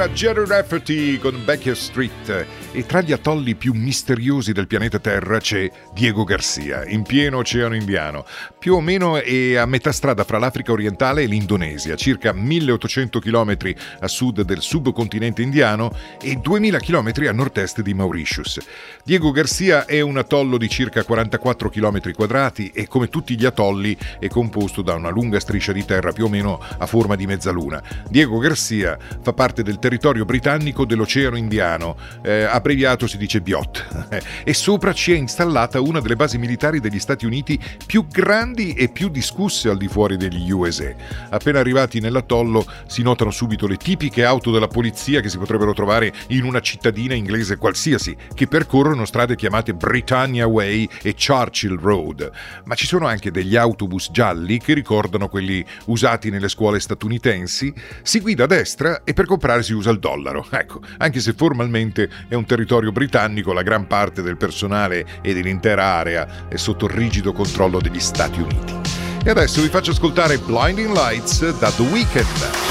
era Jerry Rafferty con Becker Street. E tra gli atolli più misteriosi del pianeta Terra c'è Diego Garcia, in pieno Oceano Indiano. Più o meno è a metà strada fra l'Africa orientale e l'Indonesia, circa 1800 km a sud del subcontinente indiano e 2000 km a nord-est di Mauritius. Diego Garcia è un atollo di circa 44 km quadrati e, come tutti gli atolli, è composto da una lunga striscia di terra più o meno a forma di mezzaluna. Diego Garcia fa parte del territorio britannico dell'Oceano Indiano, abbreviato si dice BIOT, e sopra ci è installata una delle basi militari degli Stati Uniti più grandi e più discusse al di fuori degli USA. Appena arrivati nell'atollo si notano subito le tipiche auto della polizia che si potrebbero trovare in una cittadina inglese qualsiasi, che percorrono strade chiamate Britannia Way e Churchill Road. Ma ci sono anche degli autobus gialli che ricordano quelli usati nelle scuole statunitensi. Si guida a destra e per comprare si usa il dollaro. Ecco, anche se formalmente è un territorio britannico, la gran parte del personale e dell'intera area è sotto rigido controllo degli Stati Uniti. E adesso vi faccio ascoltare Blinding Lights da The Weeknd.